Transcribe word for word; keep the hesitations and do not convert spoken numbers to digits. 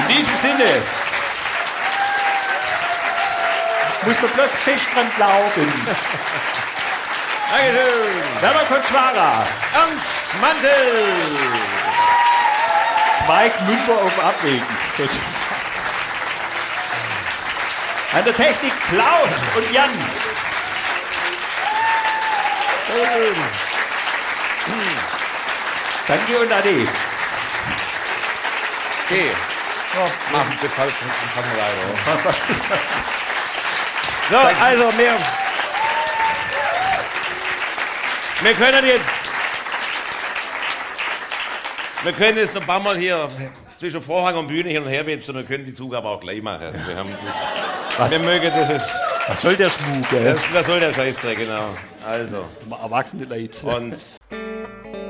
In diesem Sinne musst du bloß fest dran glauben. Dankeschön. Werner Konschwara. Ernst Mantel. Zwei Klumper auf Abwägen, sozusagen. An der Technik Klaus und Jan. Danke und Ade. Okay. Oh, machen wir falsch, fangen wir weiter. So, also wir, wir können jetzt, wir können jetzt noch ein paar Mal hier zwischen Vorhang und Bühne hin und her wetzen und wir können die Zugabe auch gleich machen. Wir, haben, wir mögen das. Ist, was soll der Schmuck, gell? Das, das soll der Scheißdreck, genau. Also. Erwachsene Leute. Und